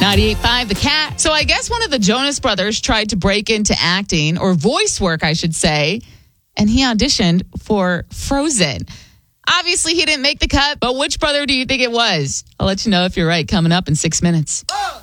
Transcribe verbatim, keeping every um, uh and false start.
ninety-eight point five The Cat. So I guess one of the Jonas Brothers tried to break into acting, or voice work, I should say, and he auditioned for Frozen. Obviously, he didn't make the cut, but which brother do you think it was? I'll let you know if you're right coming up in six minutes. Oh!